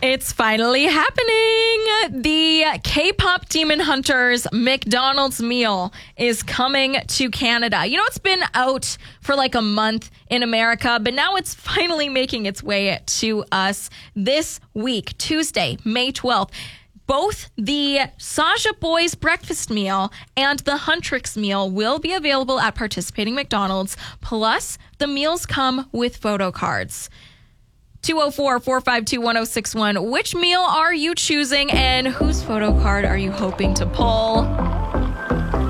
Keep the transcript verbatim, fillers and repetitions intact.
It's finally happening. The K-pop Demon Hunters McDonald's meal is coming to Canada. You know, it's been out for like a month in America, but now it's finally making its way to us this week, Tuesday, May twelfth. Both the Saja Boys breakfast meal and the Huntrix meal will be available at participating McDonald's. Plus, the meals come with photo cards. two oh four, four five two, one oh six one. Which meal are you choosing and whose photo card are you hoping to pull?